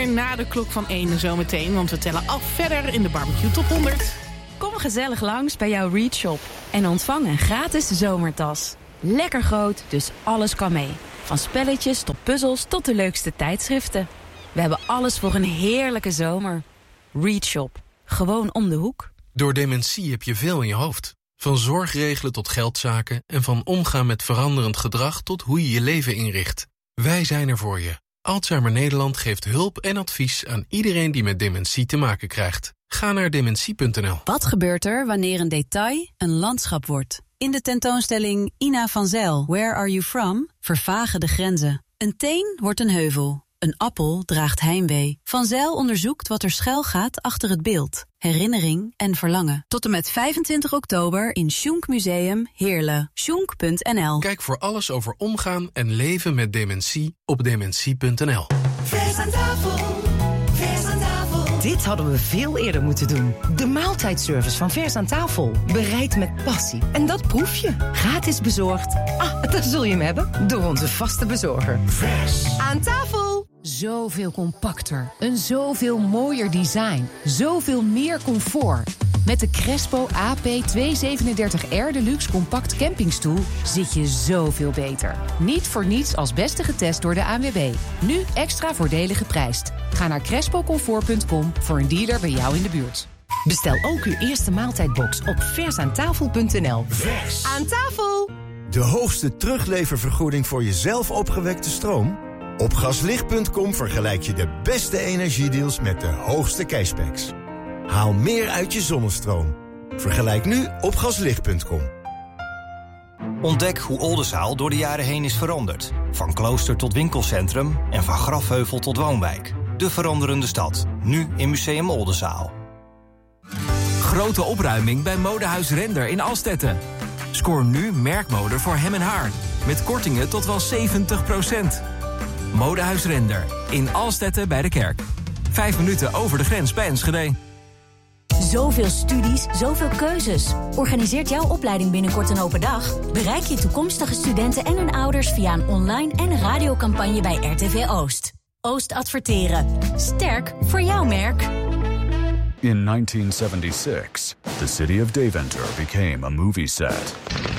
meer na de klok van 1 zometeen, want we tellen af verder in de Barbecue Top 100. Kom gezellig langs bij jouw Reach Shop en ontvang een gratis zomertas. Lekker groot, dus alles kan mee. Van spelletjes tot puzzels tot de leukste tijdschriften. We hebben alles voor een heerlijke zomer. Reach Shop, gewoon om de hoek. Door dementie heb je veel in je hoofd. Van zorgregelen tot geldzaken en van omgaan met veranderend gedrag tot hoe je je leven inricht. Wij zijn er voor je. Alzheimer Nederland geeft hulp en advies aan iedereen die met dementie te maken krijgt. Ga naar dementie.nl. Wat gebeurt er wanneer een detail een landschap wordt? In de tentoonstelling Ina van Zijl, Where Are You From? Vervagen de grenzen. Een teen wordt een heuvel. Een appel draagt heimwee. Van Zijl onderzoekt wat er schuil gaat achter het beeld. Herinnering en verlangen. Tot en met 25 oktober in Schunk Museum Heerlen. Schunk.nl. Kijk voor alles over omgaan en leven met dementie op dementie.nl. Vers aan tafel. Vers aan tafel. Dit hadden we veel eerder moeten doen. De maaltijdservice van Vers aan tafel. Bereid met passie. En dat proef je. Gratis bezorgd. Daar zul je hem hebben. Door onze vaste bezorger. Vers aan tafel. Zoveel compacter, een zoveel mooier design, zoveel meer comfort. Met de Crespo AP237R Deluxe Compact Campingstoel zit je zoveel beter. Niet voor niets als beste getest door de ANWB. Nu extra voordelig geprijsd. Ga naar crespocomfort.com voor een dealer bij jou in de buurt. Bestel ook uw eerste maaltijdbox op versaantafel.nl. Vers aan tafel. De hoogste terugleververgoeding voor jezelf opgewekte stroom? Op gaslicht.com vergelijk je de beste energiedeals met de hoogste cashbacks. Haal meer uit je zonnestroom. Vergelijk nu op gaslicht.com. Ontdek hoe Oldenzaal door de jaren heen is veranderd. Van klooster tot winkelcentrum en van grafheuvel tot woonwijk. De veranderende stad, nu in Museum Oldenzaal. Grote opruiming bij Modehuis Render in Alstetten. Scoor nu merkmode voor hem en haar. Met kortingen tot wel 70%. Modehuis Render in Alstetten bij de kerk. 5 minuten over de grens bij Enschede. Zoveel studies, zoveel keuzes. Organiseert jouw opleiding binnenkort een open dag? Bereik je toekomstige studenten en hun ouders via een online en radiocampagne bij RTV Oost. Oost adverteren. Sterk voor jouw merk. In 1976, the city of Deventer became a movie set.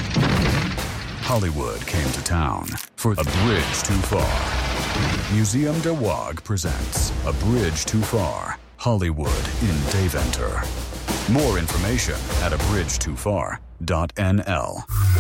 Hollywood came to town for A Bridge Too Far. Museum de Waag presents A Bridge Too Far, Hollywood in Deventer. More information at abridgetofar.nl.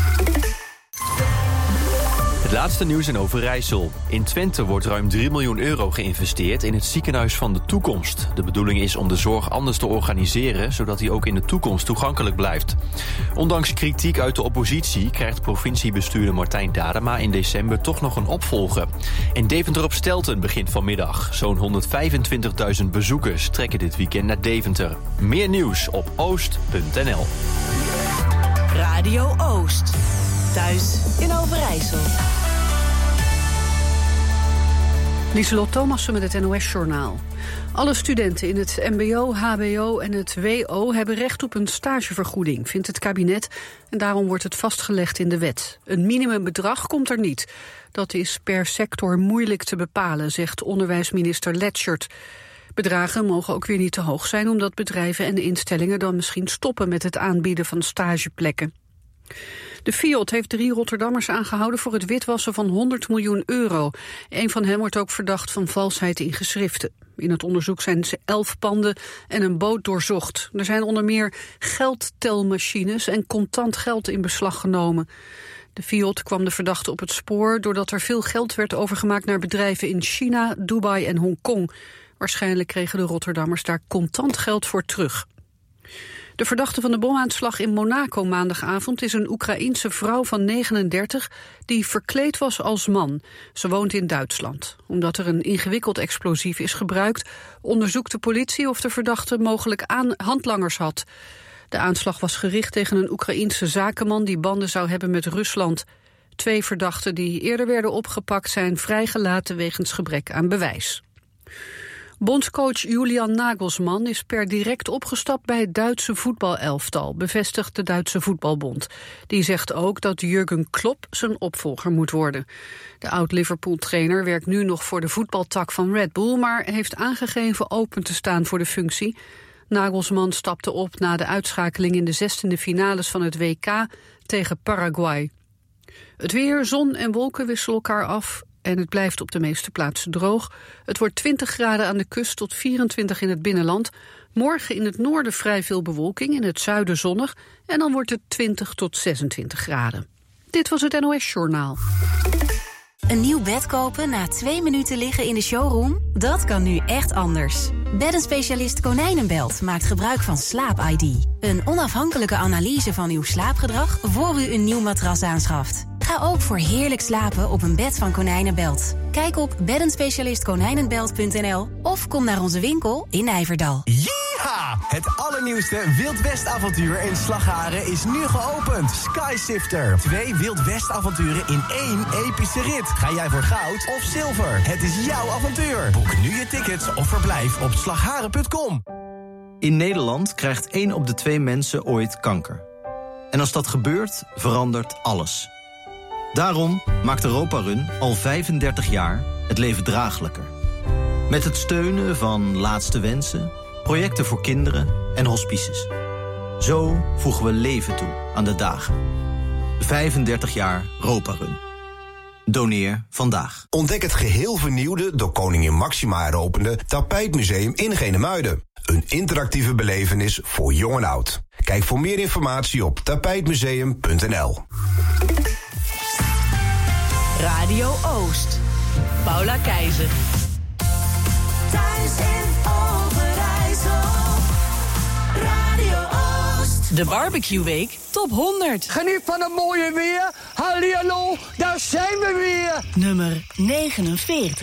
Het laatste nieuws in Overijssel. In Twente wordt ruim 3 miljoen euro geïnvesteerd in het ziekenhuis van de toekomst. De bedoeling is om de zorg anders te organiseren, zodat die ook in de toekomst toegankelijk blijft. Ondanks kritiek uit de oppositie krijgt provinciebestuurder Martijn Dadema in december toch nog een opvolger. En Deventer op Stelten begint vanmiddag. Zo'n 125.000 bezoekers trekken dit weekend naar Deventer. Meer nieuws op oost.nl. Radio Oost. Thuis in Overijssel. Lieselot Thomassen met het NOS-journaal. Alle studenten in het mbo, hbo en het wo hebben recht op een stagevergoeding, vindt het kabinet. En daarom wordt het vastgelegd in de wet. Een minimumbedrag komt er niet. Dat is per sector moeilijk te bepalen, zegt onderwijsminister Letschert. Bedragen mogen ook weer niet te hoog zijn, omdat bedrijven en instellingen dan misschien stoppen met het aanbieden van stageplekken. De FIOD heeft 3 Rotterdammers aangehouden voor het witwassen van 100 miljoen euro. Een van hen wordt ook verdacht van valsheid in geschriften. In het onderzoek zijn 11 panden en een boot doorzocht. Er zijn onder meer geldtelmachines en contant geld in beslag genomen. De FIOD kwam de verdachte op het spoor doordat er veel geld werd overgemaakt naar bedrijven in China, Dubai en Hongkong. Waarschijnlijk kregen de Rotterdammers daar contant geld voor terug. De verdachte van de bomaanslag in Monaco maandagavond is een Oekraïense vrouw van 39 die verkleed was als man. Ze woont in Duitsland. Omdat er een ingewikkeld explosief is gebruikt, onderzoekt de politie of de verdachte mogelijk handlangers had. De aanslag was gericht tegen een Oekraïense zakenman die banden zou hebben met Rusland. 2 verdachten die eerder werden opgepakt zijn vrijgelaten wegens gebrek aan bewijs. Bondscoach Julian Nagelsmann is per direct opgestapt bij het Duitse voetbalelftal, bevestigt de Duitse Voetbalbond. Die zegt ook dat Jurgen Klopp zijn opvolger moet worden. De oud-Liverpool-trainer werkt nu nog voor de voetbaltak van Red Bull, maar heeft aangegeven open te staan voor de functie. Nagelsmann stapte op na de uitschakeling in de 16e finales van het WK tegen Paraguay. Het weer, zon en wolken wisselen elkaar af en het blijft op de meeste plaatsen droog. Het wordt 20 graden aan de kust tot 24 in het binnenland. Morgen in het noorden vrij veel bewolking, in het zuiden zonnig en dan wordt het 20 tot 26 graden. Dit was het NOS Journaal. Een nieuw bed kopen na 2 minuten liggen in de showroom? Dat kan nu echt anders. Beddenspecialist Konijnenbelt maakt gebruik van Slaap-ID. Een onafhankelijke analyse van uw slaapgedrag voor u een nieuw matras aanschaft. Ga ook voor heerlijk slapen op een bed van Konijnenbelt. Kijk op beddenspecialistkonijnenbelt.nl of kom naar onze winkel in Nijverdal. Yeeha! Het allernieuwste Wild West avontuur in Slagharen is nu geopend. Skysifter. 2 Wild West avonturen in 1 epische rit. Ga jij voor goud of zilver? Het is jouw avontuur. Boek nu je tickets of verblijf op slagharen.com. In Nederland krijgt 1 op de 2 mensen ooit kanker. En als dat gebeurt, verandert alles. Daarom maakt Europa Run al 35 jaar het leven draaglijker. Met het steunen van Laatste Wensen, projecten voor kinderen en hospices. Zo voegen we leven toe aan de dagen. 35 jaar Europa Run. Doneer vandaag. Ontdek het geheel vernieuwde, door koningin Máxima heropende Tapijtmuseum in Genemuiden. Een interactieve belevenis voor jong en oud. Kijk voor meer informatie op tapijtmuseum.nl. Radio Oost. Paula Keizer. Thuis in Overijssel. Radio Oost. De Barbecue Week Top 100. Geniet van een mooie weer. Hallo, daar zijn we weer. Nummer 49.